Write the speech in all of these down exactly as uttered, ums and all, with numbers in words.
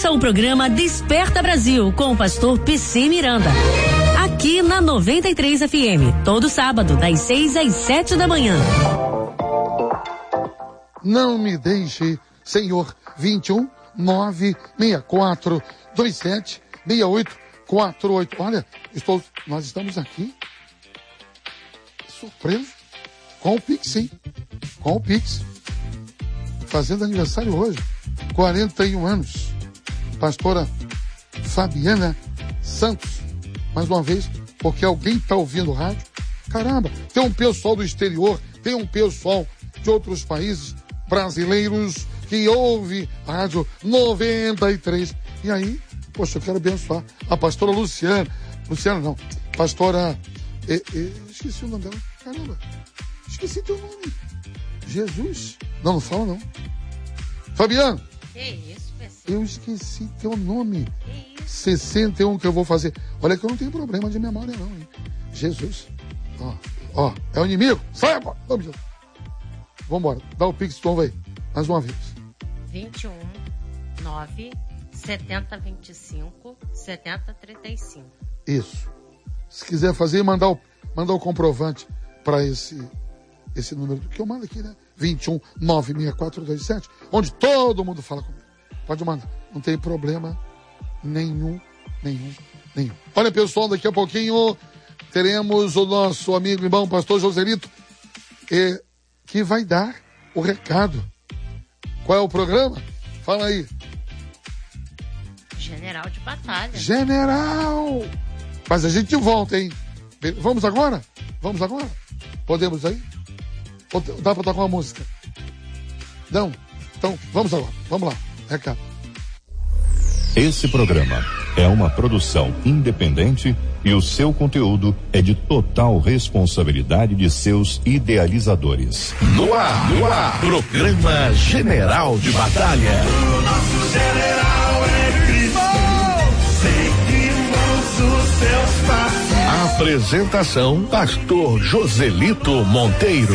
Ouça o programa Desperta Brasil com o pastor P C Miranda. Aqui na noventa e três F M, todo sábado, das seis às sete da manhã. Não me deixe, Senhor, vinte e um, nove seis quatro dois sete seis oito quatro oito. Olha, estou, nós estamos aqui, surpreso, com o Pix, sim, com o Pix, fazendo aniversário hoje, quarenta e um anos, pastora Fabiana Santos, mais uma vez, porque alguém está ouvindo o rádio. Caramba, tem um pessoal do exterior, tem um pessoal de outros países brasileiros que ouve a rádio noventa e três. E aí, poxa, eu quero abençoar a pastora Luciana, Luciana não, pastora, eh, eh, esqueci o nome dela, caramba, esqueci teu nome, Jesus, não, não fala não, Fabiano, que isso, pessoal? Eu esqueci teu nome, que isso? sessenta e um que eu vou fazer, olha que eu não tenho problema de memória não, hein? Jesus, ó, ó, é o inimigo, sai agora, vamos, Jesus. Vambora, dá o Pix Tom aí, mais uma vez. vinte e um, nove, setenta, vinte e cinco, setenta, trinta e cinco. Isso. Se quiser fazer, mandar o, mandar o comprovante para esse, esse número que eu mando aqui, né? vinte e um, nove seis quatro dois sete, onde todo mundo fala comigo. Pode mandar, não tem problema nenhum, nenhum, nenhum. Olha, pessoal, daqui a pouquinho teremos o nosso amigo irmão pastor Joselito, eh, que vai dar o recado. Qual é o programa? Fala aí. General de Batalha. General! Mas a gente volta, hein? Vamos agora? Vamos agora? Podemos aí? Ou dá pra tocar uma música? Não? Então, vamos agora. Vamos lá. Recado. Esse programa é uma produção independente e o seu conteúdo é de total responsabilidade de seus idealizadores. No ar, no ar, programa General de Batalha. O nosso general é Cristo, seguimos os seus passos. Apresentação, pastor Joselito Monteiro.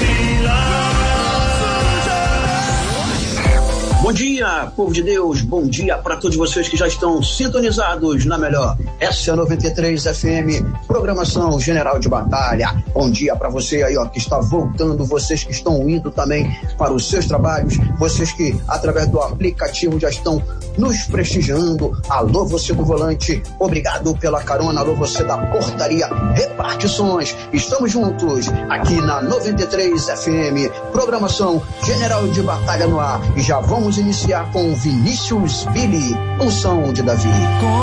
Bom dia, povo de Deus, bom dia para todos vocês que já estão sintonizados na melhor. Essa é a noventa e três F M, programação General de Batalha. Bom dia para você aí, ó, que está voltando, vocês que estão indo também para os seus trabalhos, vocês que através do aplicativo já estão nos prestigiando. Alô, você do volante, obrigado pela carona. Alô, você da portaria, repartições. Estamos juntos aqui na noventa e três F M, programação General de Batalha no ar. E já vamos iniciar com Vinícius Billy, um som de Davi.